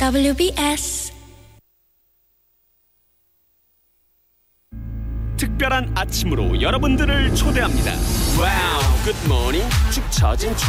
WBS 특별한 아침으로 여러분들을 초대합니다. 와우, 굿모닝 축 처진